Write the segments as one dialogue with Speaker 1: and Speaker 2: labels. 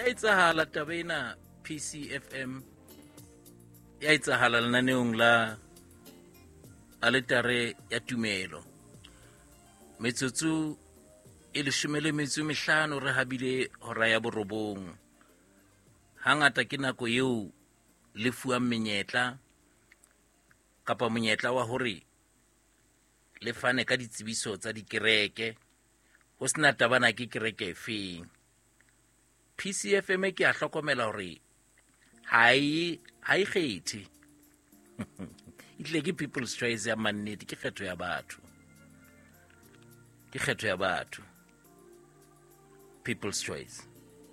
Speaker 1: itsahala tabena PCFM ya itsahala lenaneong la aletare ya tumelo metsotso e 15 re habile hora ya borobong hangata ke nako eo le fuang menyetla kapa monyetla wa hore le fane ka ditsebiso tsa dikereke ho sena tabana ke kereke efeng. PCFM ke a hlokomela hore hai kgethe itle ke People's Choice ya mannete, ke kgetho ya batho, People's Choice.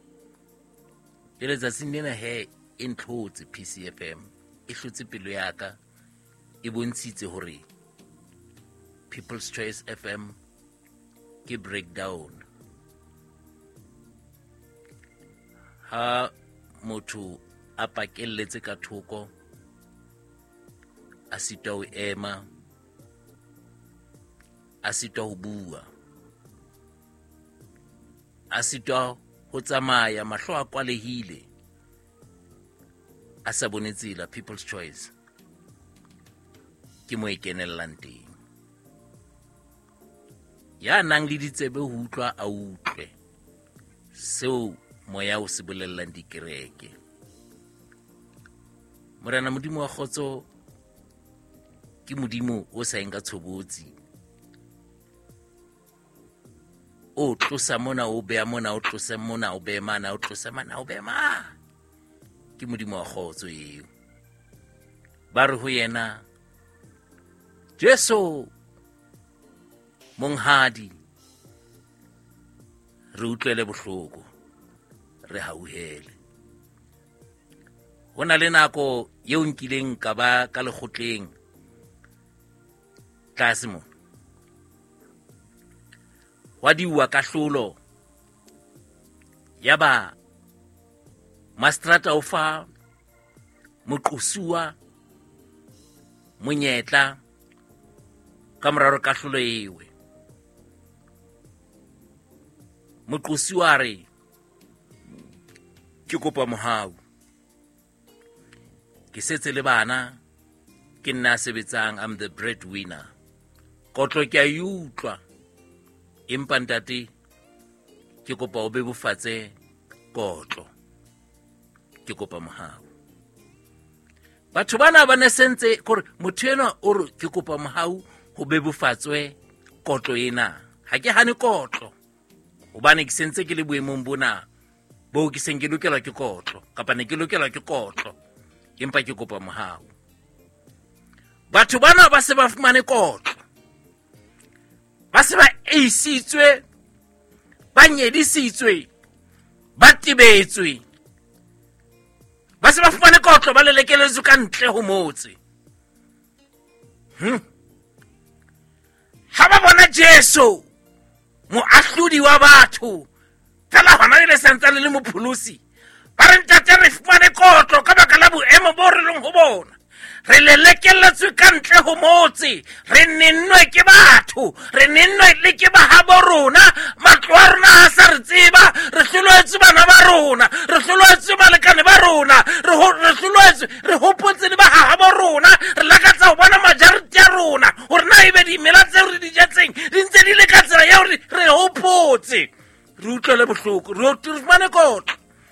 Speaker 1: Ele tsatsing lena he e ntlhotse PCFM e hlotse pelo ya ka e bontshitse hore People's Choice FM ke breakdown. Ha motho a pakelletse ka thoko a sitwa ho ema, a sitwa ho bua, a sitwa ho tsamaya mahlo a kwalehile, a sa bone tsela, People's Choice ke mo e kenellang teng. Ya nang le ditsebe ho utlwa a utlwe seo moya o se bolellang dikereke. Morena modimo wa khotso ke modimo o sa enka tshobotsi, o tlosa mona o bea mona, o tlosa mona o bea mana, o tlosa mana o bea ma. Ke modimo wa khotso eo. Ba re ho yena Jesu monghadi re utlwele bohloko, re hauhele. Hona le nako yeo nkileng ka ba ka lekgotleng tlase mo wa diwa kahlolo yaba mastrata o fa moqosuwa monyetla ka moraro kahlolo ewe. Moqosuwa re ke kopa mohau, ke setse le bana, ke nna sebetsang, I'm the breadwinner. Kotlo ke a utlwa, empa ntate ke kopa o bebofatse kotlo, ke kopa mohau. Batho bana ba ne sentse gore motho ena o re ke kopa mohau ho bebofatswe kotlo ena. Ha ke hane kotlo hobane ke sentse ke le boemong bona bo ke seng ke lokela ke kotlo kapa ne ke lokela ke kotlo, empa ke kopa mohau. Batho bana ba se ba fumane kotlo, ba se ba eisitswe, ba nyedisitswe, ba tibetswe, ba se ba fumane kotlo, ba lelekeletswe ka ntle ho motse. Ha ba bona Jesu moahlodi wa batho tala hona le sentse le mophulusi, ba re ntate re fumane kotlo ka baka la boemo bo re leng ho bona. Re lelekelletswe ka ntle ho motse, re ninnwe ke batho, re ninnwe le ke bahabo rona, matlo a rona ha sa re tseba, re hloletswe bana ba rona, re hloletswe balekane ba rona, re hloletswe, re hopotse le bahabo rona, re lakatsa ho bona majority ya rona hore na ebe dimela tseo re di jetseng di ntse di le ka tsela ya hore re hopotse. Re utlwele bohloko, re fumane kotlo,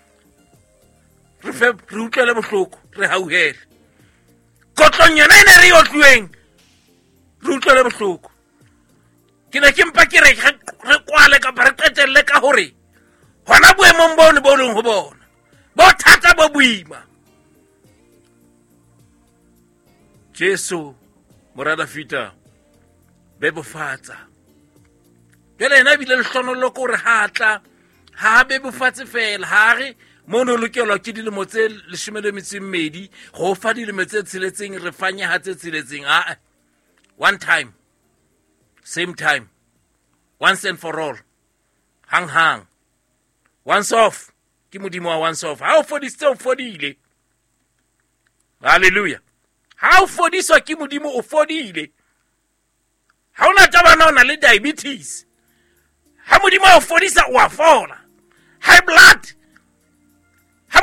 Speaker 1: re utlwele bohloko, re hauhele. Kotlong yona ene re otlueng, re utlwele bohloko. Ke ne ke mpa ke re kwale kapa re qetelle ka hore hona boemong bono bo leng ho bona bo thata bo boima. Jesu morada fita bebofatsa. Jwale ena bile le hlonolo ko re hatla ha bebofatse fela, ha re mono lokelwa ke dilemo tse 12 go fa dilemo tse 6 re fanya ha tse 6. One time, same time, once and for all, hang once off, ke modimo wa once off. Ha o fodiste o fodile, hallelujah. Ha o fodiswa ke modimo o fodile. Ha ona tabana ona le diabetes, ha modimo o fodisa o a fola. High blood,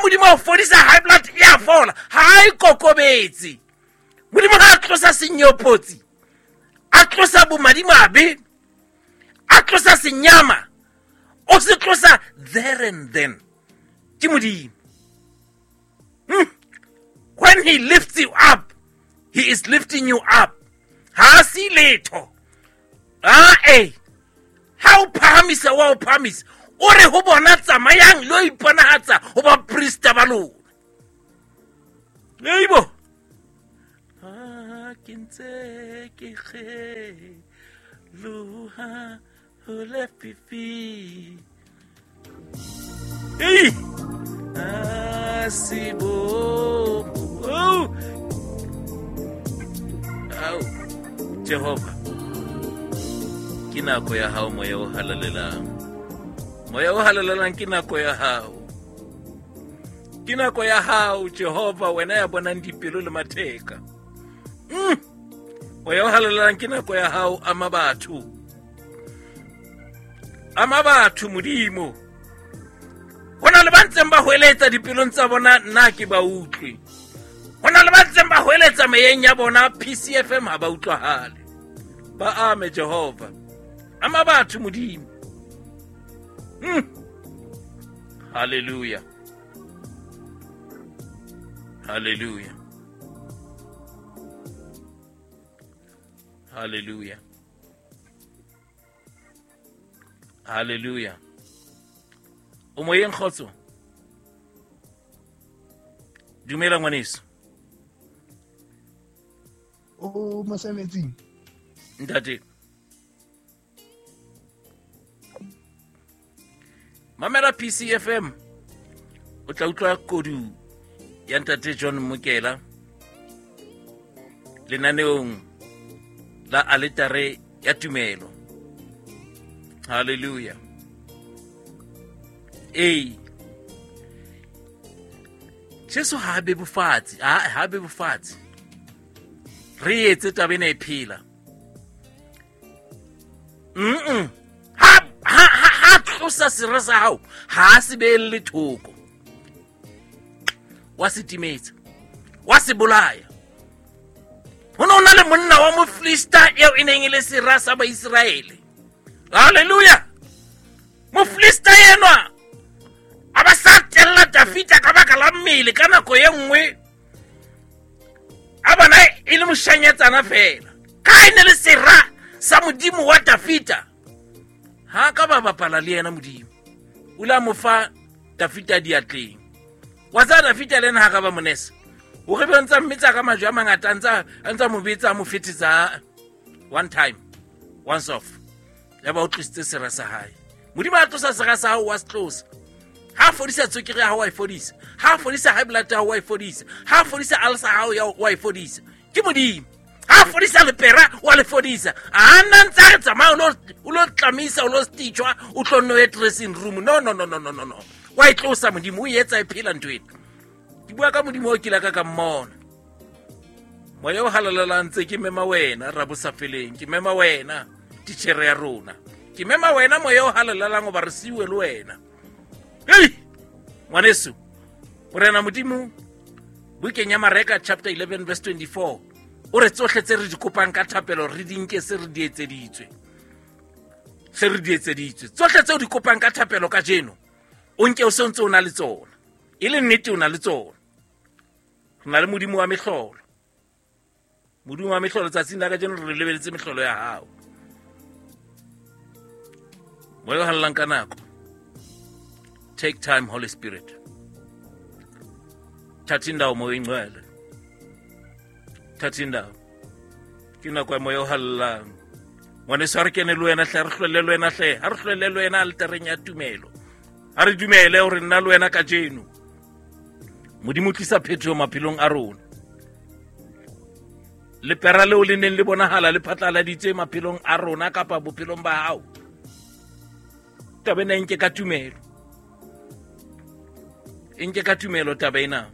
Speaker 1: modimo o fodisa high blood ya fola ha ikokobetse modimo ga tlosa senyopotsi a tlosa bomadimabe a tlosa senyama o se tlosa there and then ke modimo. When he lifts you up, he is lifting you up. Ha si letho. Ha o phahamisa wa o phahamisa o re ho bona tsamayang lo iponahatsa ho ba priest ba lona. Leibo ke ntse ke luha ho le fifi asibo Jehova ke nako ya hao moya o halalelang ke nako ya hao Jehova wena ya bonang dipelo le matheka moya o halalelang ke nako ya hao amabatho modimo hona le ba ntseng ba hweletsa dipelong tsa bona nna ke ba utlwe hona le ba ntseng ba hweletsa meyeng ya bona PCFM ha ba utlwahale ba ame Jehova amabatho modimo hallelujah hallelujah hallelujah hallelujah o moyeng khotso dumela ngwaneso
Speaker 2: o mosebetsing
Speaker 1: ntate mamela PCFM o tla utlwa kodu ya ntate John Mokela lenaneong la alitare ya tumelo. Hallelujah. Jesu ha be bofatsi re etse tabene e phela ha tlosa serasa hao ha se be le thoko wa setimetsa wa se bolaya hona ona le monna wa Mofilister eo ineng ile serasa ba Israele. Hallelujah. Mofilister yenwa aba satella Davida ka baka la mmele ka nako ye nngwe aba na ile moshanyetsana fela ka ene le sera sa modimo wa Davida ha ka ba bapala le yena modimo o la mofa Davida diatleng wa tsa Davida le nna ha ka ba monesa o re bontsa mmetsa ka majwa mangata antsa mo betsa mo fetitsa one time once off ya ba o tliste sera sa hae modimo a tlosa sera sa hao wa stlosa ha fodisa tsokere ha wa ifodisa ha fodisa high blood ha wa ifodisa ha fodisa ulcer ha ya wa ifodisa ke modimo ha fodisa lepera wa le fodisa ana ntsa tsamaya o lo tlamisa o lo stitchwa o tlonno e dressing room no wa itlosa modimo o yetsa e phela ntwena ke bua ka modimo o kila ka mmona moya o halala ntse ke mema wena rabo sa feleng ke mema wena tichere ya rona ke mema wena moya o halala ngo ba re siwe le wena. Ngwaneso morena modimo bukeng ya Mareka chapter 11 verse 24 o re tsohle tse re di kopang ka thapelo re dinke se re di etseditswe tsohle tse o di kopang ka thapelo ka jeno o nke o sontse o na le tsona e le nnete o na le tsona rena le modimo wa mehlolo tsatsing la ka jeno re lebeletse mehlolo ya hao moyo hallang ka nako. Take time, Holy Spirit. Tatindao moyo ingwele. Tatindao. Kina kwa moyo hallang. Wane sarkene luena hle, arhlwele luena hle, arhlwele luena altereng ya tumelo. Ari dumele o re nna luena ka jeno. Modimo tlisa phetoho maphelong a rona. Lepera leo le neng le bonahala le phatlaladitse maphelong a rona kapa bophelong ba hao. Tabena nke ka tumelo. Inke ka tumelo tabena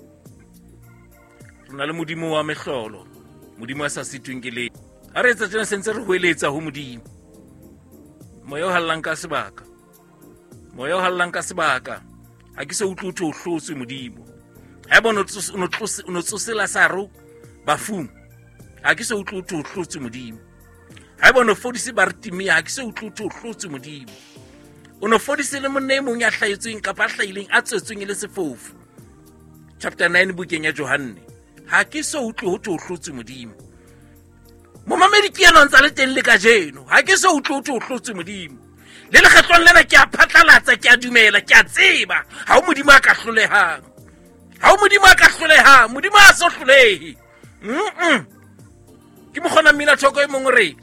Speaker 1: rona le modimo wa mehlolo modimo a sa sitweng ke le a re etsa tsena sentse re hoeletsa ho modimo moya o hallang ka sebaka ha ke se utlwe ho thwe o hlotswe modimo. Ha bona o tsosela Saro bafung, ha ke se utlwe ho thwe o hlotswe modimo. Ha bona fodise Bartimea, ha ke se utlwe ho thwe o hlotswe modimo. O no fodise le monna e mong ya hlahetsweng kapa hlahileng a tswetsweng le sefofu. Chapter 9 bukeng ya Johane. Ha ke se utlwe ho thwe o hlotswe modimo. Momamedi ke yana ntse le teng le ka jeno, ha ke se utlwe ho thwe o hlotswe modimo. Le lekgetlong lena ke a phatlalatsa, ke a dumela, ke a tseba ha o modimo a ka hlolehang. Ha o modimo a ka hlolehang, modimo a so hlolehe. Ke mo kgona mmina thoko e mong re